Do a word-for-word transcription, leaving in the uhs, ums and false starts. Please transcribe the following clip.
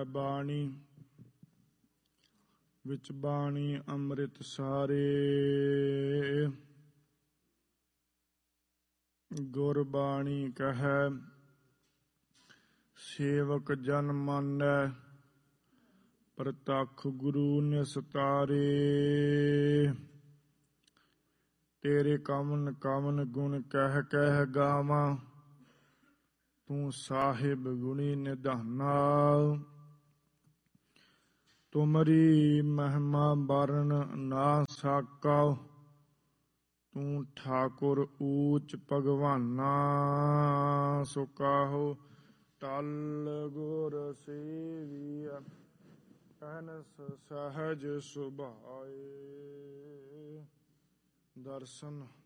ਹੈ ਬਾਣੀ, ਵਿੱਚ ਬਾਣੀ ਅੰਮ੍ਰਿਤ ਸਾਰੇ। ਗੁਰਬਾਣੀ ਕਹੈ ਸੇਵਕ ਜਨ ਮਾਨੈ, ਪ੍ਰਤੱਖ ਗੁਰੂ ਨਿਸਤਾਰੇ। ਤੇਰੇ ਕਵਨ ਕਵਨ ਗੁਣ ਕਹਿ ਕਹਿ ਗਾਵਾਂ, ਤੂੰ ਸਾਹਿਬ ਗੁਣੀ ਨਿਧਾਨਾ। ਤੁਮਰੀ ਮਹਿਮਾ ਵਰਨ ਨਾ ਸਾਕਾ, ਤੂੰ ਠਾਕੁਰ ਊਚ ਭਗਵਾਨਾ। ਸੋ ਕਾਹੋ ਟਲ ਗੁਰ ਸੇਵੀਆ, ਅਹਨਸ ਸਹਜ ਸੁਭਾਏ। ਦਰਸ਼ਨ